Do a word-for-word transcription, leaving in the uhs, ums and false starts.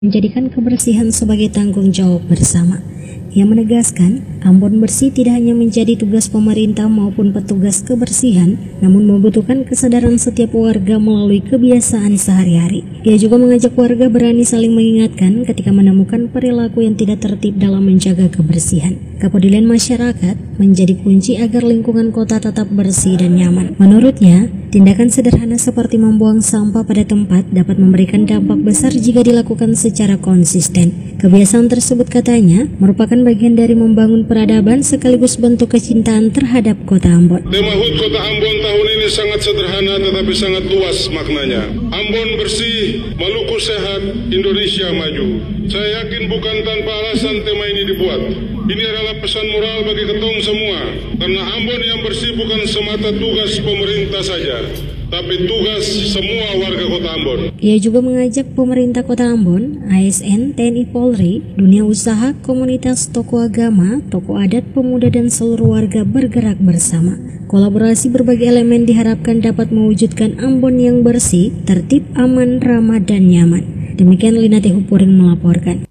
menjadikan kebersihan sebagai tanggung jawab bersama. Ia menegaskan, Ambon bersih tidak hanya menjadi tugas pemerintah maupun petugas kebersihan, namun membutuhkan kesadaran setiap warga melalui kebiasaan sehari-hari. Ia juga mengajak warga berani saling mengingatkan ketika menemukan perilaku yang tidak tertib dalam menjaga kebersihan. Kepedulian masyarakat menjadi kunci agar lingkungan kota tetap bersih dan nyaman. Menurutnya, tindakan sederhana seperti membuang sampah pada tempat dapat memberikan dampak besar jika dilakukan secara konsisten. Kebiasaan tersebut, katanya, merupakan bagian dari membangun peradaban sekaligus bentuk kecintaan terhadap kota Ambon. Tema H U T Kota Ambon tahun ini sangat sederhana tetapi sangat luas maknanya. Ambon bersih, Maluku sehat, Indonesia maju. Saya yakin bukan tanpa alasan tema ini dibuat. Ini adalah pesan moral bagi ketong semua, karena Ambon yang bersih bukan semata tugas pemerintah saja, tapi tugas semua warga kota Ambon. Ia juga mengajak pemerintah kota Ambon, A S N, T N I Polri, dunia usaha, komunitas, tokoh agama, tokoh adat, pemuda, dan seluruh warga bergerak bersama. Kolaborasi berbagai elemen diharapkan dapat mewujudkan Ambon yang bersih, tertib, aman, ramah, dan nyaman. Demikian Lina Tehupuring melaporkan.